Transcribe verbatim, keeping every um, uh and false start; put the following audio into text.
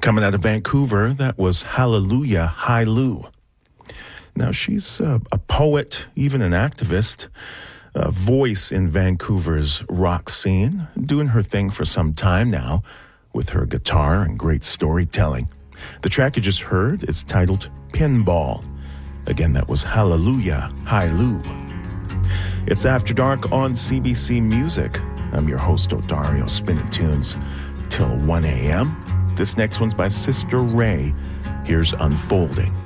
Coming out of Vancouver, that was Hallelujah, Hi Lou. Now, she's a, a poet, even an activist, a voice in Vancouver's rock scene, doing her thing for some time now with her guitar and great storytelling. The track you just heard is titled Pinball. Again, that was Hallelujah, Hi Lou. It's After Dark on C B C Music. I'm your host, Odario, spinning tunes till one a.m. This next one's by Sister Ray. Here's Unfolding.